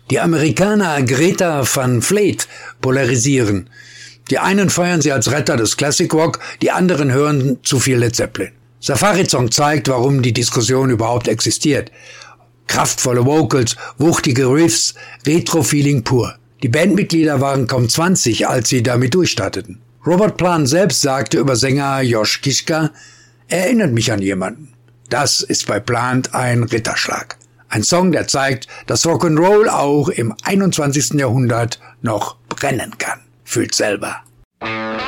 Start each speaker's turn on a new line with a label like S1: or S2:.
S1: Die Amerikaner Greta Van Fleet polarisieren. Die einen feiern sie als Retter des Classic Rock, die anderen hören zu viel Led Zeppelin. Safari Song zeigt, warum die Diskussion überhaupt existiert. Kraftvolle Vocals, wuchtige Riffs, Retro-Feeling pur. Die Bandmitglieder waren kaum 20, als sie damit durchstarteten. Robert Plant selbst sagte über Sänger Josh Kiszka, er erinnert mich an jemanden. Das ist bei Plant ein Ritterschlag. Ein Song, der zeigt, dass Rock'n'Roll auch im 21. Jahrhundert noch brennen kann. Fühlt selber.